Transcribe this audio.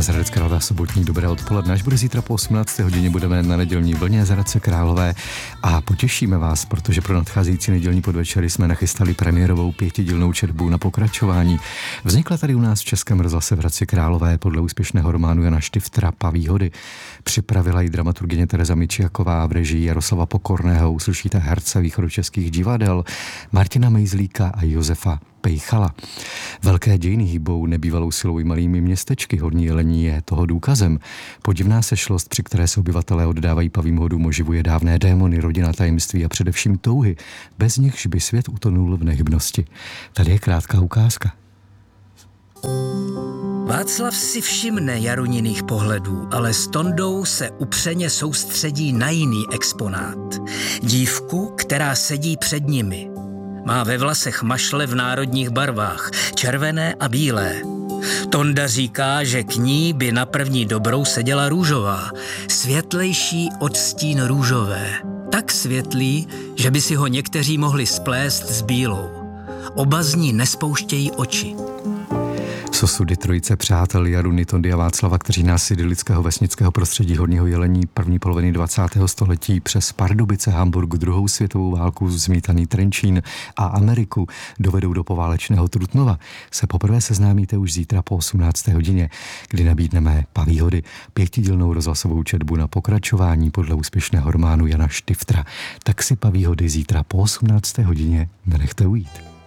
Vás Hradec Králové, sobotní dobré odpoledne. Až bude zítra po 18. hodině, budeme na nedělní vlně z Hradce Králové a potěšíme vás, protože pro nadcházející nedělní podvečery jsme nachystali premiérovou 5dílnou četbu na pokračování. Vznikla tady u nás v Českém rozhlase v Hradci Králové podle úspěšného románu Jana Štiftra Pavýhody. Připravila ji dramaturgyně Tereza Mičiaková v režii Jaroslava Pokorného. Uslyšíte herce východočeských divadel Martina Mejzlíka a Josefa Pejchala. Velké dějiny hýbou nebývalou silou i malými městečky. Horní Jelení je toho důkazem. Podivná sešlost, při které se obyvatelé oddávají pavím hodům, oživuje dávné démony, rodinná tajemství a především touhy, bez nichž by svět utonul v nehybnosti. Tady je krátká ukázka. Václav si všimne Jaruniných pohledů, ale s Tondou se upřeně soustředí na jiný exponát. Dívku, která sedí před nimi. Má ve vlasech mašle v národních barvách, červené a bílé. Tonda říká, že k ní by na první dobrou seděla růžová, světlejší odstín růžové. Tak světlý, že by si ho někteří mohli splést s bílou. Oba z ní nespouštějí oči. Osudy trojice přátel Jaruny, Tondy a Václava, kteří nás z idylického vesnického prostředí Horního Jelení první poloviny 20. století přes Pardubice, Hamburg, druhou světovou válku, zmítaný Trenčín a Ameriku dovedou do poválečného Trutnova, se poprvé seznámíte už zítra po 18. hodině, kdy nabídneme Pavýhody, 5dílnou rozhlasovou četbu na pokračování podle úspěšného románu Jana Štiftra. Tak si Pavýhody zítra po 18. hodině nenechte ujít.